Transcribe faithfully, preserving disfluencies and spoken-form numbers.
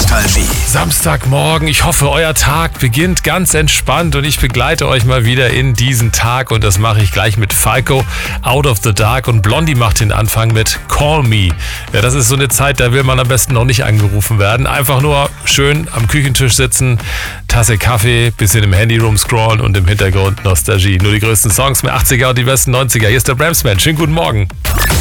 Nostalgie. Samstagmorgen, ich hoffe, euer Tag beginnt ganz entspannt und ich begleite euch mal wieder in diesen Tag und das mache ich gleich mit Falco, Out of the Dark, und Blondie macht den Anfang mit Call Me. Ja, das ist so eine Zeit, da will man am besten noch nicht angerufen werden. Einfach nur schön am Küchentisch sitzen, Tasse Kaffee, bisschen im Handy rumscrollen und im Hintergrund Nostalgie. Nur die größten Songs mehr achtziger und die besten neunziger. Hier ist der Bramsman. Schönen guten Morgen.